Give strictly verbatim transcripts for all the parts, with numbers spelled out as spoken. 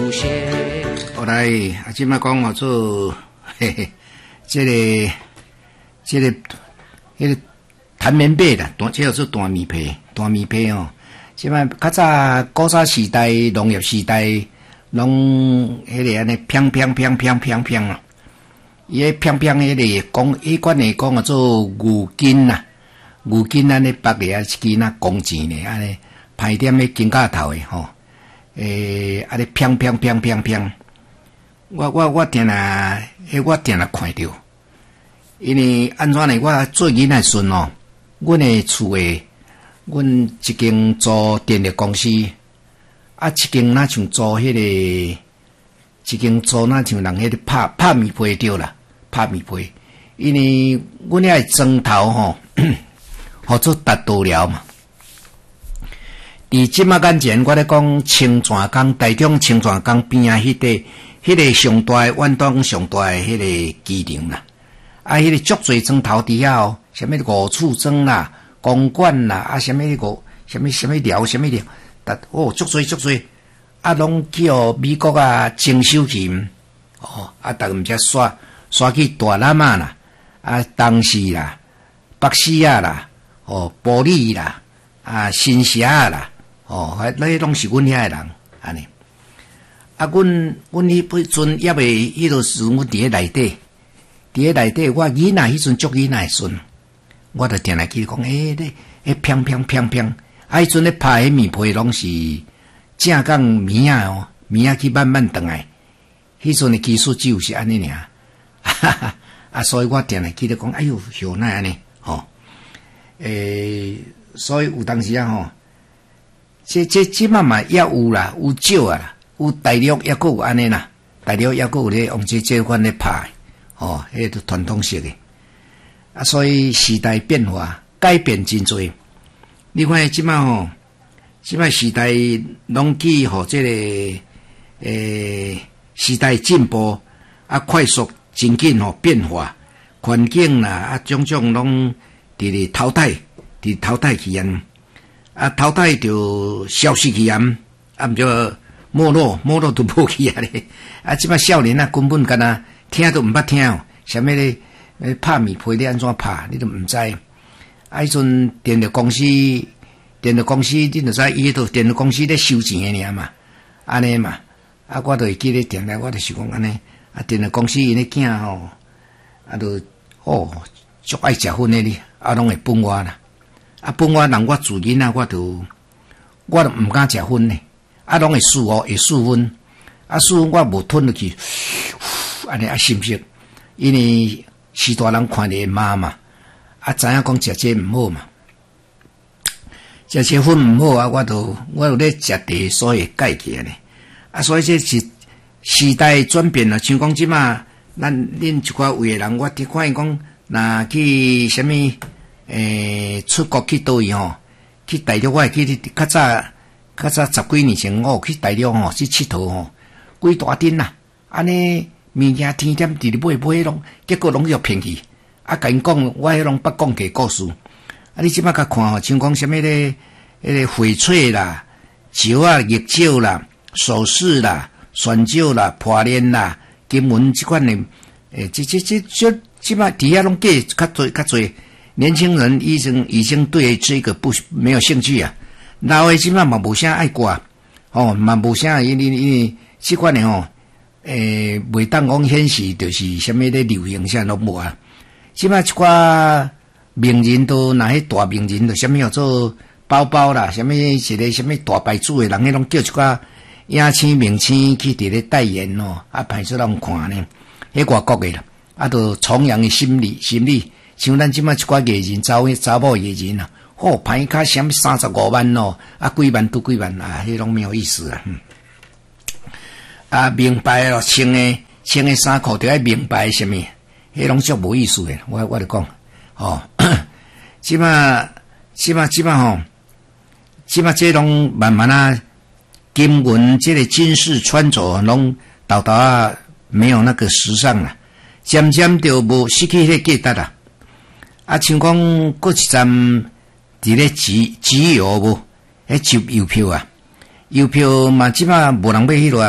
些。 后来啊，即摆讲哦做嘿嘿，这个这个迄个弹棉被啦，这叫做弹棉被，弹棉被哦。即摆较早古早时代、农业时代，拢迄个安尼飘飘飘飘飘飘啊。伊迄飘飘迄个讲，迄款诶讲啊做牛筋呐，牛筋安尼绑个啊一支那弓箭咧，安尼排点迄金架头诶吼，诶安尼飘飘飘飘飘。我我我定啊，迄我定啊看着，因为安怎呢？我做囡仔时哦，阮诶厝诶。阮一间租电力公司，啊，一间若像租迄、那个，一间租若像人迄个拍拍棉被着啦，拍棉被，因为阮遐个砖头吼，合作达到了嘛。伫即马眼前，我咧讲青泉港台中青泉港边啊，迄、那个迄、那个上大诶远东上大诶迄个机场啦，啊，迄、那个足侪砖头伫遐哦，啥物五处砖啦。公馆啦，啊，什么迄个，什么什么寮，什么寮，但哦，足多足多，啊，拢叫美国啊征收去，哦，啊，逐个毋则刷刷去大喇嘛啦，啊，东市啦，北市啊啦，哦，玻璃啦，啊，新社啦，哦，迄迄拢是阮遐诶人，安尼。啊，阮阮迄迄阵也未，迄个时阮伫咧内底，伫咧内底，我囡仔迄阵足囡仔孙。我就定来记讲，诶、欸，迄飘飘飘飘，啊，迄阵咧拍迄棉被拢是正港棉啊哦，棉啊去慢慢转来，迄阵诶技术只有是安尼尔，哈哈，啊，所以我定来记得讲，哎哟，哟那安尼，吼，诶、欸，所以有当时啊吼，这这即嘛嘛也有啦，有少啊啦，有大陆也阁有安尼啦，大陆也阁有咧用这这款咧拍，哦，迄个传统式诶。啊，所以时代变化改变真多。你看即摆吼，即摆时代拢去互即、这个诶、欸、时代进步啊，快速真紧吼变化，环境啦啊种种拢伫咧淘汰，伫淘汰去安，啊淘汰就消失去安，啊毋就没落没落都无去啊咧。啊，即摆少年啊根本干那听都毋捌听哦，啥物咧？诶，拍棉被你安怎拍？你都毋知。啊，迄阵电力公司，电力公司你就知，伊迄度电力公司咧收钱诶尔嘛，安尼嘛。啊，我就会记咧电来，我就是讲安尼。啊，电力公司因咧囝吼，啊，就哦，足爱食薰诶哩，啊，拢会分我啦。啊，分我人我自囡仔，我就我都毋敢食薰诶，啊，拢会输哦，会输薰。啊，输薰我无吞落去，安尼啊，心息，因为。是大人看你骂嘛，啊，知影讲食这毋好嘛，食这薰毋好啊，我都我有咧食茶，所以改起咧，啊，所以这是时代转变了，像讲即马，咱恁一寡位诶人，我伫看伊讲，若去啥物诶出国去倒位吼，去大陆我会去较早较早十几年前我有去大陆吼去佚佗吼，几大阵啦，安尼。物件天天伫咧买买拢，结果拢要骗去。啊，甲因讲，我迄拢捌讲过故事。啊，你即摆甲看吼，像讲啥物咧，迄个翡翠啦、石啊、玉石啦、首饰啦、选酒啦、破链啦、金文即款诶，诶，即即即即即摆底下拢计较多较多。年轻人已经已经对这个不没有兴趣啊。老诶即摆嘛无啥爱挂，哦，嘛无啥因因因为即款诶吼。诶，袂当讲显示就是啥物咧流行啥拢无啊。即摆一寡名人都若迄大名人，就啥物叫做包包啦，啥物一个啥物大牌子诶人，迄拢叫一寡影星明星去伫咧代言哦，啊排出人看呢。迄外国诶啦，啊，都崇洋诶心理心理，像咱即摆一寡艺人，查查某艺人啊，吼排卡啥物三十五万哦，啊几万都几万啊，迄拢没有意思啊。嗯啊，名牌咯，穿诶穿诶衫裤着爱名牌什么，迄拢足无意思诶。我我著讲，吼，即摆即摆即摆吼，即摆这拢慢慢啊，金文这个金饰穿着拢豆豆啊，没有那个时尚啦，渐渐就无失去迄个价值啦。啊，像讲过一站伫咧集集邮无，迄集邮票啊，邮票嘛即摆无人买迄落啊。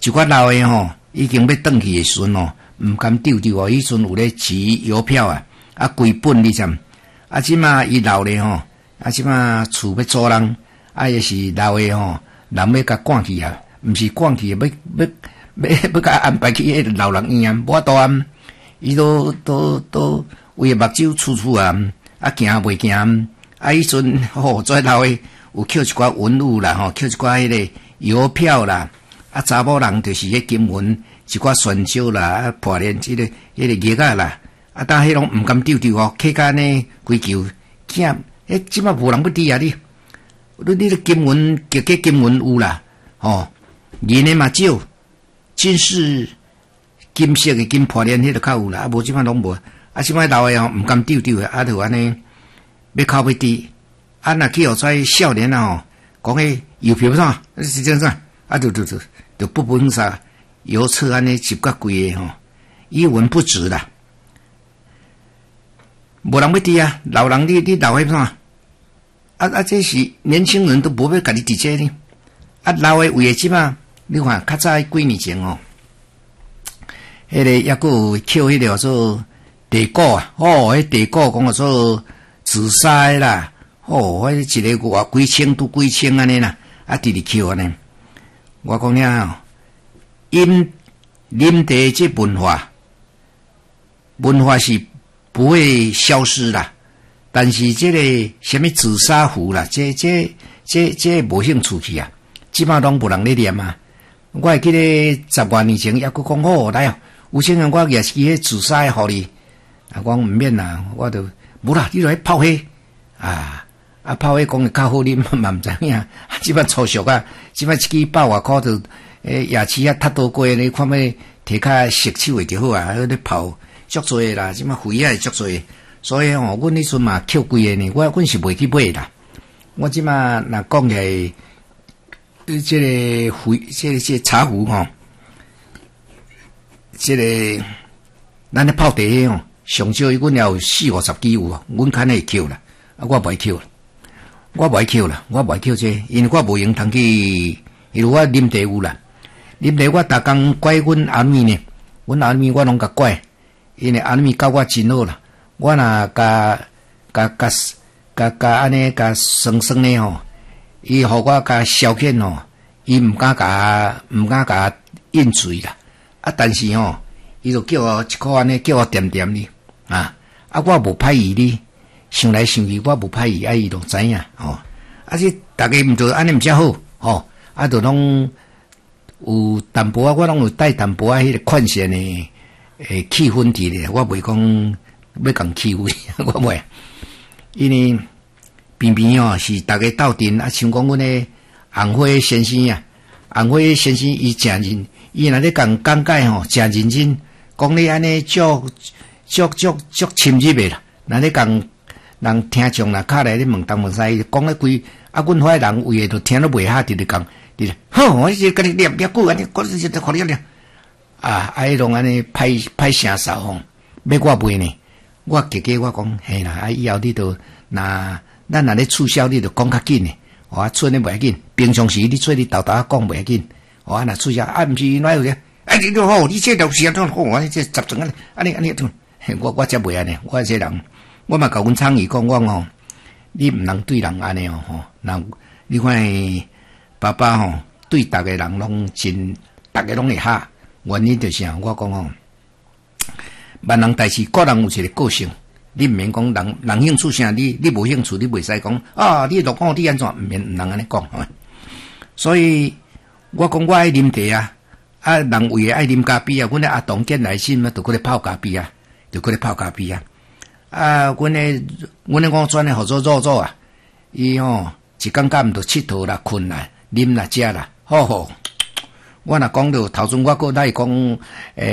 一寡老诶吼，已经要转去诶时阵哦，毋甘丢丢哦，迄阵有咧持邮票啊，啊归本你知？啊，即马伊老咧吼，啊即马厝要租人，啊也是老诶吼，人要甲赶去啊，毋是赶去，要要要要甲安排去迄个老人院啊，无多啊，伊都都都为目睭处处啊，啊行袂行，啊迄阵吼，做老诶有捡一寡文物啦，吼，捡一寡迄个邮票啦，啊查某人就是迄金文一寡宣纸啦，啊破链即个迄个叶仔啦。啊！但迄拢毋甘丢丢哦，客家呢规球囝，诶，即摆无人要滴啊！你，你你个金文，结个金文有啦，吼，银的嘛少，金是金色的金破链，迄个较有啦，啊，无即摆拢无，啊，即摆老诶吼，毋甘丢丢诶，啊，就安尼要靠要滴，啊，若去互跩少年啊吼，讲迄邮票啥，是这啥，啊，就就就就不分啥邮册安尼集甲贵诶吼，一文不值啦。无人要滴啊，老人你你老诶啥？啊啊，这是年轻人都无要甲你伫这呢。啊，老诶为诶即嘛，你看较早几年前哦，迄、那个抑个有捡迄个做地鼓啊，哦，迄地鼓讲做自杀诶啦，哦，迄一个话几千都几千安尼啦，啊，直直捡安尼。我讲了，饮啉茶这文化，文化是不会消失啦，但是这个什么自杀符啦，这这这这无兴趣去啊，即摆拢无人咧念啊。我会记得十外年前，抑佫讲好来哦，有钱人我也是迄自杀诶，互你啊，我毋免啦，我就无啦，你著去泡黑啊，啊泡黑讲会较好啉，嘛毋知影，即摆粗俗啊，即摆一支百外箍就诶夜市啊，太多过你看要摕较熟手诶就好啊，迄咧泡。足多啦，即马肥啊足多，所以吼，阮迄阵嘛捡贵诶呢，我阮是袂去买啦。我即马若讲起来，即个肥，即个即个茶壶吼，即个咱咧泡茶迄吼，上少阮也有四五十支有哦，阮肯定会捡啦，啊，我袂捡啦，我袂捡啦，我袂捡这，因为我无用通去，因为我啉茶有啦，啉茶我逐工拐阮阿咪呢，阮阿咪我拢甲拐。因为安尼教我真好啦，我若甲甲甲甲甲安尼甲算算呢吼，伊互我甲消遣吼，伊毋敢甲毋敢甲应嘴啦，啊，但是吼，伊就叫我一箍安尼叫我点点哩，啊，啊，我无歹意哩，想来想去我无歹意，啊，伊就知影吼，啊，这大家毋着安尼毋则好吼，啊，就拢有淡薄啊，我拢有带淡薄啊，迄个款式呢。诶，气氛伫咧，我袂讲要共欺负，我袂，因为偏偏哦是大家斗阵啊，像讲阮诶红花先生啊，红花先生伊诚认，伊若咧共讲解吼，诚认真，讲你安尼足足足足深入诶啦，若咧共人听众啦，卡来咧问东问西，讲咧规啊，阮遐人为诶都听得袂下，直直讲，直直，好，我是甲你念念久安尼，我是互你念。啊！啊！迄种安尼歹歹声哨吼，要我卖呢？我家家我讲嘿啦！啊！以后你都那咱若咧促销，你就讲较紧呢。我出呢袂要紧，平常时你出你豆豆讲袂要紧。我若促销啊，毋是哪有咧？啊！你都好，你这条时都好，我这十层安尼，安尼安尼，我我则袂安尼。我这人，我嘛甲阮倡议讲，我吼，你毋能对人安尼哦吼。人你看爸爸吼，对逐个人拢真，逐个拢会哈。原因就是啊，我讲吼，万人代志，个人有一个个性，你毋免讲人人兴趣啥，你你无兴趣，你袂使讲啊，你落讲你安怎，毋免毋能安尼讲。所以我讲我爱啉茶啊，啊人为爱啉咖啡啊，阮咧阿东建来信嘛，就过来泡咖啡啊，就过来泡咖啡啊。啊，阮咧阮咧讲转咧合作做做啊，伊吼一工甲毋着佚佗啦、困啦、啉啦、食啦，好好。我若讲到头先，我搁来讲诶。